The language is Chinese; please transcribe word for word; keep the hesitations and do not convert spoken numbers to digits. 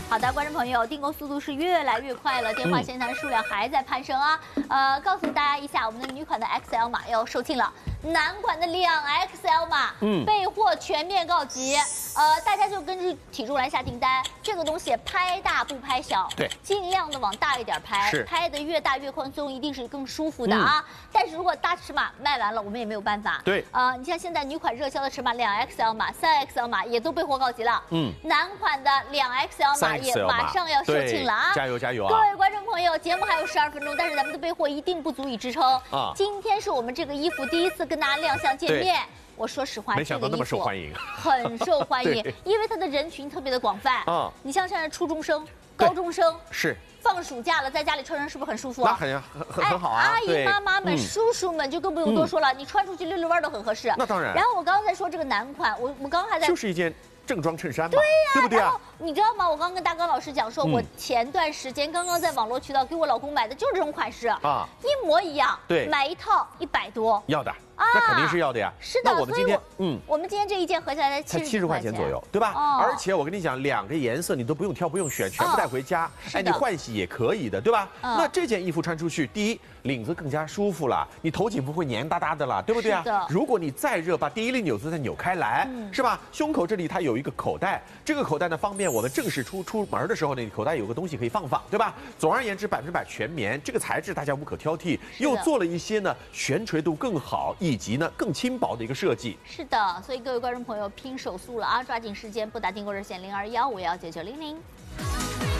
好的，观众朋友，订购速度是越来越快了，电话线上数量还在攀升啊。呃，告诉大家一下，我们的女款的 X L 码要售罄了，男款的两 X L 码，嗯，备货全面告急。呃，大家就根据体重来下订单，这个东西拍大不拍小， 对， 尽量的往大一点拍， 是拍的越大越宽松，一定是更舒服的啊。嗯、但是如果大尺码卖完了，我们也没有办法。 对， 呃，你像现在女款热销的尺码两 X L 码、三 X L 码也都备货告急了，嗯，男款的两 X L 码也马上要售罄了啊！ 加油加油啊！ 各位观众朋友，节目还有十二分钟，但是咱们的备货一定不足以支撑啊！今天是我们这个衣服第一次跟大家亮相见面。我说实话， 没想到那么受欢迎， 很受欢迎，因为它的人群特别的广泛啊。你像现在初中生、高中生是放暑假了，在家里穿上是不是很舒服啊？那很很很好啊。 阿姨妈妈们、叔叔们就更不用多说了，你穿出去溜溜弯都很合适。 那当然。 然后我刚刚在说这个男款，我我刚刚还在就是一件正装衬衫嘛， 对呀， 对不对啊？ 你知道吗？我刚刚跟大刚老师讲说，我前段时间刚刚在网络渠道给我老公买的就是这种款式啊，一模一样。 对， 买一套一百多， 要的。啊，那肯定是要的呀。 是的， 那我们今天， 嗯，我们今天这一件合起来才才七十块钱左右，对吧？哦。而且我跟你讲，两个颜色你都不用挑，不用选，全部带回家，哎，你换洗也可以的，对吧？那这件衣服穿出去，第一，领子更加舒服了，你头颈不会黏哒哒的了，对不对啊？如果你再热，把第一粒纽子再扭开来，是吧？胸口这里它有一个口袋，这个口袋呢方便我们正式出出门的时候呢，口袋有个东西可以放放，对吧？总而言之，百分之百全棉，这个材质大家无可挑剔，又做了一些呢悬垂度更好，以及呢更轻薄的一个设计。 是的，所以各位观众朋友拼手速了啊，抓紧时间拨打订购热线零二幺五幺九九零零。